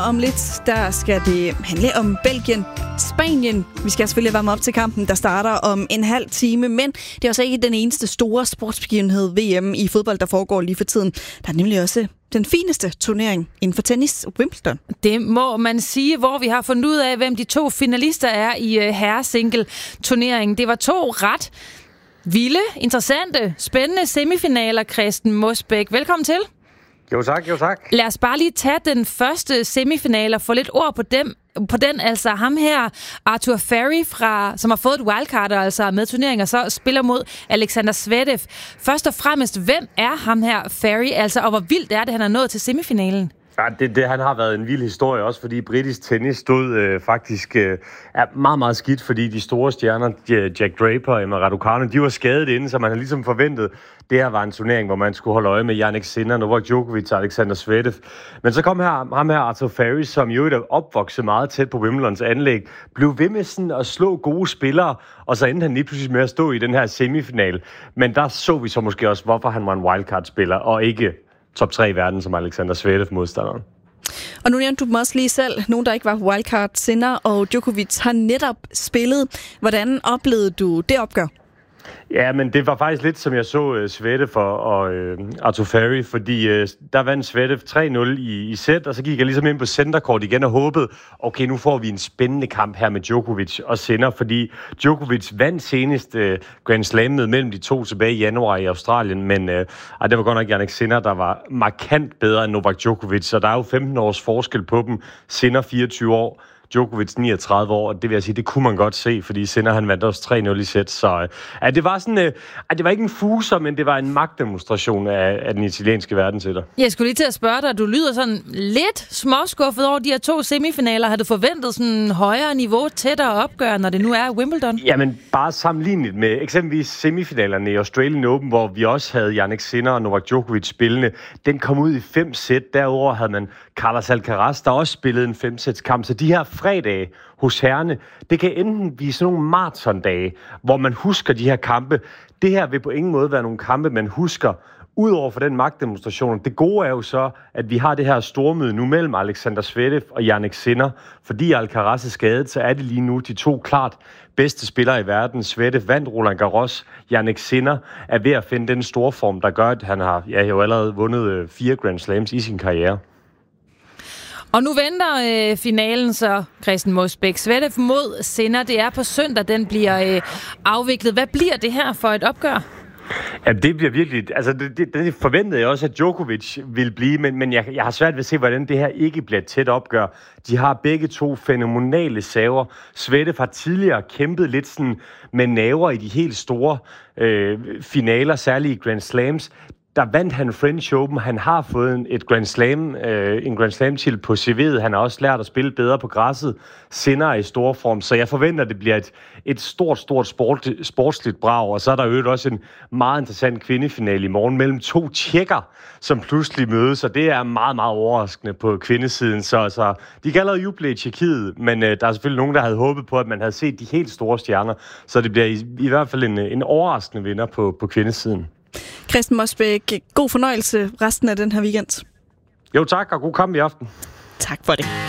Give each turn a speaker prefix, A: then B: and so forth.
A: om lidt, der skal det handle om Belgien, Spanien. Vi skal selvfølgelig varme op til kampen, der starter om en halv time, men det er også ikke den eneste store sportsbegivenhed VM i fodbold, der foregår lige for tiden. Der er nemlig også den fineste turnering inden for tennis, Wimbledon.
B: Det må man sige, hvor vi har fundet ud af, hvem de 2 finalister er i herresingle-turneringen. Det var 2 ret vilde, interessante, spændende semifinaler, Christen Mosbæk. Velkommen til.
C: Jo tak, jo tak.
B: Lad os bare lige tage den første semifinal og få lidt ord på den. Altså ham her, Arthur Ferry, som har fået et wildcard, altså med turneringer, så spiller mod Alexander Zverev. Først og fremmest, hvem er ham her, Ferry, altså, og hvor vildt er det, han er nået til semifinalen?
C: Ja, han har været en vild historie, også fordi britisk tennis stod faktisk meget, meget skidt, fordi de store stjerner, Jack Draper og Emma Raducanu, de var skadet inden, så man har ligesom forventet, det her var en turnering, hvor man skulle holde øje med Jannik Sinner, Novak Djokovic og Alexander Zverev. Men så kom ham her Arthur Ferry, som jo er opvokset meget tæt på Wimbledons anlæg, blev ved med sådan at slå gode spillere, og så endte han lige pludselig med at stå i den her semifinal. Men der så vi så måske også, hvorfor han var en wildcard-spiller, og ikke top 3 i verden, som Alexander Zverev modstanderen.
A: Og nu nævnte du dem også lige selv. Nogen, der ikke var wildcard, Sinner og Djokovic har netop spillet. Hvordan oplevede du det opgør?
C: Ja, men det var faktisk lidt, som jeg så Zverev og Arthur Ferry, fordi der vandt Zverev 3-0 i sæt, og så gik jeg ligesom ind på centercourt igen og håbede, okay, nu får vi en spændende kamp her med Djokovic og Sinner, fordi Djokovic vandt senest Grand Slam'et mellem de 2 tilbage i januar i Australien, men det var godt nok Jannik Sinner, der var markant bedre end Novak Djokovic, så der er jo 15 års forskel på dem. Sinner 24 år, Djokovic 39 år, og det vil jeg sige, det kunne man godt se, fordi Sinner han vandt også 3-0 i sæt, så det var sådan, det var ikke en fuser, men det var en magtdemonstration af den italienske verden til dig.
B: Jeg skulle lige til at spørge dig, du lyder sådan lidt småskuffet over de her 2 semifinaler. Har du forventet sådan højere niveau, tættere opgør, når det nu er Wimbledon?
C: Jamen, bare sammenlignet med eksempelvis semifinalerne i Australian Open, hvor vi også havde Jannik Sinner og Novak Djokovic spillende. Den kom ud i 5 sæt. Derudover havde man Carlos Alcaraz, der også spillede en 5-sætskamp. Så de her fredage hos herrene, det kan enten blive sådan nogle maratondage, hvor man husker de her kampe. Det her vil på ingen måde være nogle kampe, man husker, udover for den magtdemonstration. Det gode er jo så, at vi har det her stormøde nu mellem Alexander Zverev og Jannik Sinner. Fordi Alcaraz er skadet, så er det lige nu de 2 klart bedste spillere i verden. Zverev vandt Roland Garros. Jannik Sinner er ved at finde den store form, der gør, at han har jo allerede vundet 4 Grand Slams i sin karriere.
B: Og nu venter finalen så, Christen Mosbæk. Zverev mod Sinner, det er på søndag, den bliver afviklet. Hvad bliver det her for et opgør?
C: Ja, det bliver virkelig... Altså, det forventede jeg også, at Djokovic ville blive, men jeg har svært ved at se, hvordan det her ikke bliver et tæt opgør. De har begge 2 fænomenale saver. Zverev har tidligere kæmpet lidt sådan med naver i de helt store finaler, særligt i Grand Slams. Der vandt han French Open. Han har fået en Grand Slam-titel på CV'et. Han har også lært at spille bedre på græsset. Sinner er i stor form, så jeg forventer, at det bliver et stort sportsligt brag. Og så er der jo også en meget interessant kvindefinale i morgen mellem 2 tjekker, som pludselig mødes. Og det er meget, meget overraskende på kvindesiden. Så de kan allerede juble i Tjekkiet, men der er selvfølgelig nogen, der havde håbet på, at man havde set de helt store stjerner. Så det bliver i hvert fald en overraskende vinder på kvindesiden.
A: Christen Mosbæk, god fornøjelse resten af den her weekend.
C: Jo tak, og god kamp i aften.
A: Tak for det.